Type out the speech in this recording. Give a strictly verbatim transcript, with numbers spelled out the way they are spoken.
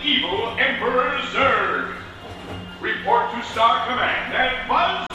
evil Emperor Zurg. Report to Star Command and buzz